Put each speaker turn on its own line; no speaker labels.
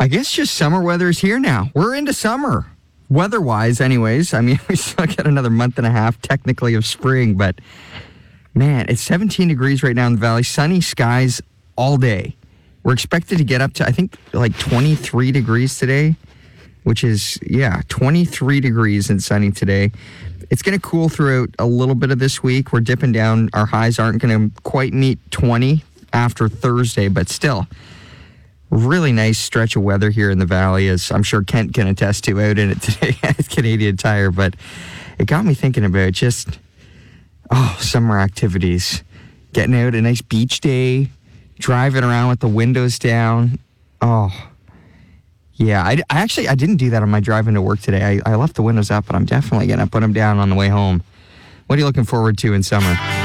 I guess just summer weather is here now. We're into summer. Weather-wise, anyways. I mean, we still got another month and a half, technically, of spring. But, man, it's 17 degrees right now in the valley. Sunny skies all day. We're expected to get up to, I think, like 23 degrees today, which is, 23 degrees and sunny today. It's going to cool throughout a little bit of this week. We're dipping down. Our highs aren't going to quite meet 20 after Thursday, but still, really nice stretch of weather here in the valley, as I'm sure Kent can attest to out in it today at Canadian Tire. But it got me thinking about just, summer activities. Getting out a nice beach day, driving around with the windows down. Oh, yeah. I didn't do that on my drive into work today. I left the windows up, but I'm definitely going to put them down on the way home. What are you looking forward to in summer?